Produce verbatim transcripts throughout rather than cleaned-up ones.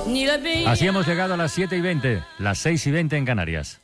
Así hemos llegado a las siete y veinte, las seis y veinte en Canarias.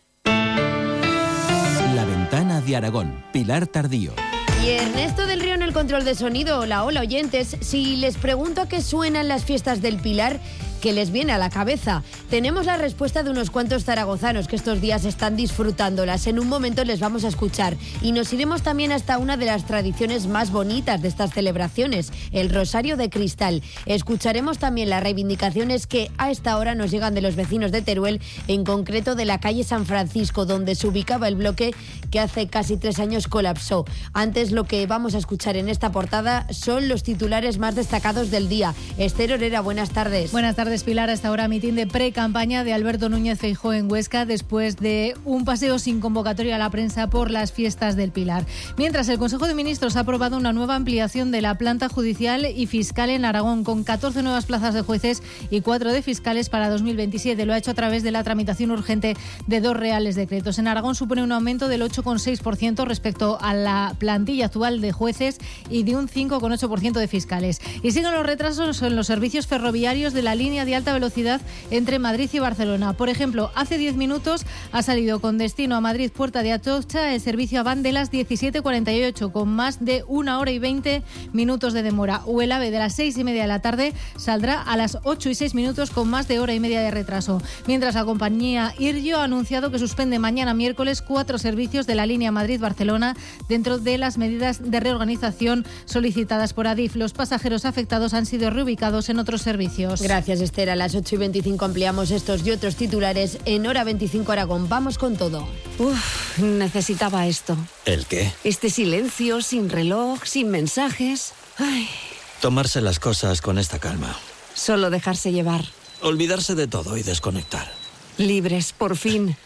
La Ventana de Aragón, Pilar Tardío. Y Ernesto del Río en el control de sonido. Hola, hola oyentes. Si les pregunto a qué suenan las fiestas del Pilar, ¿qué les viene a la cabeza? Tenemos la respuesta de unos cuantos zaragozanos que estos días están disfrutándolas. En un momento les vamos a escuchar. Y nos iremos también hasta una de las tradiciones más bonitas de estas celebraciones, el Rosario de Cristal. Escucharemos también las reivindicaciones que a esta hora nos llegan de los vecinos de Teruel, en concreto de la calle San Francisco, donde se ubicaba el bloque que hace casi tres años colapsó. Antes, lo que vamos a escuchar en esta portada son los titulares más destacados del día. Esther Orera, buenas tardes. Buenas tardes, Pilar. Hasta ahora mitin de pre-campaña de Alberto Núñez Feijóo en Huesca después de un paseo sin convocatoria a la prensa por las fiestas del Pilar. Mientras, el Consejo de Ministros ha aprobado una nueva ampliación de la planta judicial y fiscal en Aragón, con catorce nuevas plazas de jueces y cuatro de fiscales para dos mil veintisiete. Lo ha hecho a través de la tramitación urgente de dos reales decretos. En Aragón supone un aumento del ocho coma seis por ciento respecto a la plantilla actual de jueces y de un cinco coma ocho por ciento de fiscales. Y siguen los retrasos en los servicios ferroviarios de la línea de alta velocidad entre Madrid y Barcelona. Por ejemplo, hace diez minutos ha salido con destino a Madrid Puerta de Atocha el servicio Avant de las diecisiete cuarenta y ocho, con más de una hora y veinte minutos de demora. O el AVE de las seis y media de la tarde saldrá a las ocho y seis minutos, con más de hora y media de retraso. Mientras, la compañía Iryo ha anunciado que suspende mañana miércoles cuatro servicios de la línea Madrid-Barcelona dentro de las medidas de reorganización solicitadas por Adif. Los pasajeros afectados han sido reubicados en otros servicios. Gracias, Esther. A las ocho y veinticinco ampliamos estos y otros titulares en Hora veinticinco Aragón. Vamos con todo. Uf, necesitaba esto. ¿El qué? Este silencio, sin reloj, sin mensajes. Ay. Tomarse las cosas con esta calma. Solo dejarse llevar. Olvidarse de todo y desconectar. Libres, por fin.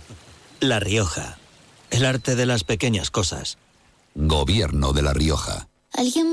La Rioja. El arte de las pequeñas cosas. Gobierno de La Rioja. Alguien